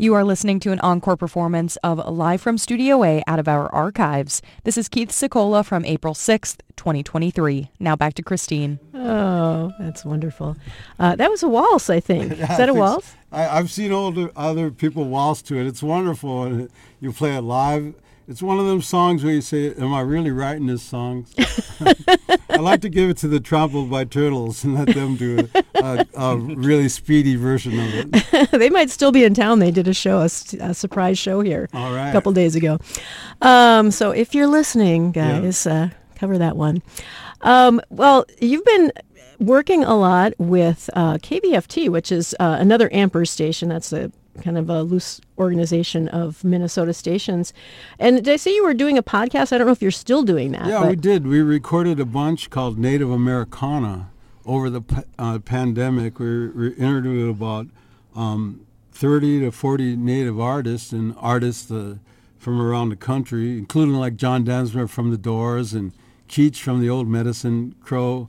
You are listening to an encore performance of Live from Studio A out of our archives. This is Keith Sicola from April 6th, 2023. Now back to Christine. Oh, that's wonderful. That was a waltz, I think. Is that a waltz? I've seen other people waltz to it. It's wonderful. And you play it live. It's one of them songs where you say, am I really writing this song? I like to give it to the Trampled by Turtles and let them do a really speedy version of it. They might still be in town. They did a show, a surprise show here a couple days ago. So if you're listening, guys, cover that one. Well, you've been working a lot with KBFT, which is another Amper station. That's a kind of a loose organization of Minnesota stations. And did I say you were doing a podcast? I don't know if you're still doing that. Yeah, we did. We recorded a bunch called Native Americana over the pandemic. We interviewed about 30 to 40 Native artists and artists from around the country, including like John Densmore from The Doors and Keach from the Old Medicine Crow,